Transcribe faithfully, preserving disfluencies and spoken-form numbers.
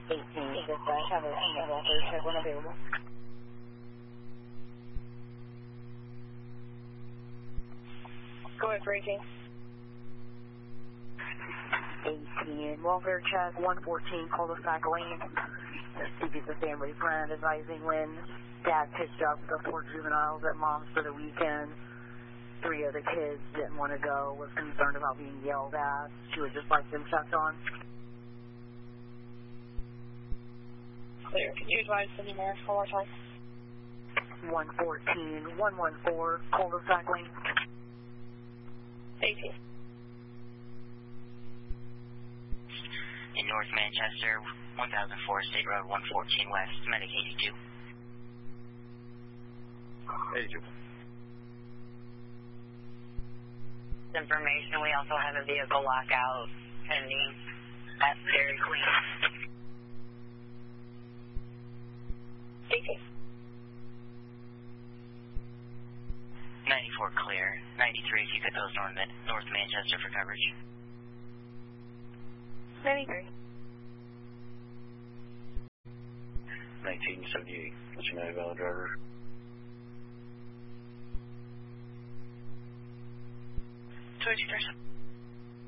eighteen, dispatch, have a have a first check when available. Go ahead for eighteen. eighteen, welfare check, one fourteen, cul-de-sac lane. C P's a family friend advising when dad pitched up the four juveniles at mom's for the weekend. Three of the kids didn't want to go, was concerned about being yelled at. She would just like them checked on. Clear. Could you advise the numerics one more time? one fourteen, one one four, cul-de-sac lane. eighteen. In North Manchester, one thousand four State Road one fourteen West, Medic eighty-two. eighty-two. Information, we also have a vehicle lockout pending at Dairy Queen. eighteen. ninety-four clear. ninety-three if you could post North, North Manchester for coverage. ninety-three. nineteen seventy-eight. What's your name, valid driver? Two eighty-three.